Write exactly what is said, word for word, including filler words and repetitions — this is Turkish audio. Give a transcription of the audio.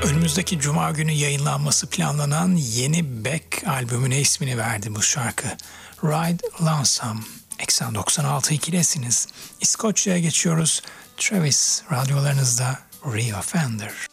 Önümüzdeki cuma günü yayınlanması planlanan yeni Beck albümüne ismini verdi bu şarkı. Ride Lonesome. Eksen doksan altı ikidesiniz. İskoçya'ya geçiyoruz. Travis radyolarınızda Reoffender.